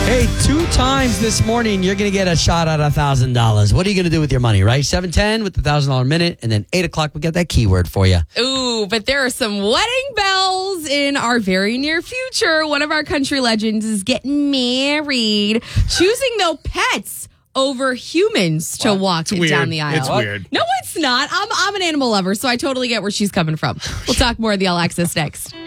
Hey, 2 times this morning, you're going to get a shot at $1,000. What are you going to do with your money, right? 7:10 with the $1,000 minute, and then 8 o'clock, we get that keyword for you. Ooh, but there are some wedding bells in our very near future. One of our country legends is getting married, choosing, though, pets over humans to walk down the aisle. It's weird. No, it's not. I'm an animal lover, so I totally get where she's coming from. We'll talk more of the All Access next.